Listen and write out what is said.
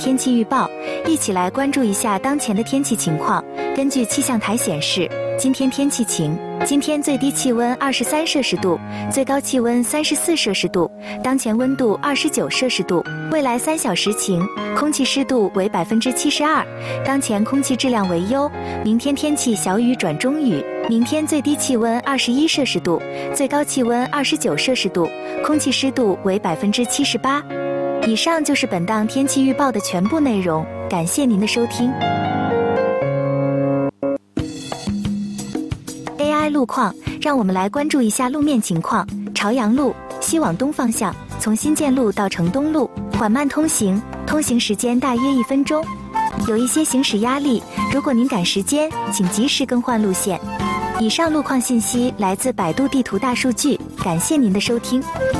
天气预报，一起来关注一下当前的天气情况。根据气象台显示，今天天气晴，今天最低气温23摄氏度，最高气温34摄氏度，当前温度29摄氏度。未来3小时晴，空气湿度为72%，当前空气质量为优。明天天气小雨转中雨，明天最低气温21摄氏度，最高气温29摄氏度，空气湿度为78%。以上就是本档天气预报的全部内容，感谢您的收听。AI 路况，让我们来关注一下路面情况。朝阳路西往东方向，从新建路到城东路缓慢通行，通行时间大约1分钟，有一些行驶压力，如果您赶时间，请及时更换路线。以上路况信息来自百度地图大数据，感谢您的收听。